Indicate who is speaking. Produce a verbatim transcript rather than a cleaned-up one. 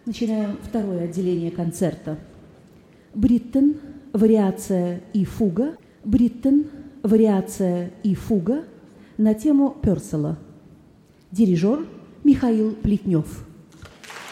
Speaker 1: Начинаем второе отделение концерта. Бриттен, вариация и фуга. Бриттен, вариация и фуга на тему Пёрселла. Дирижер Михаил Плетнев.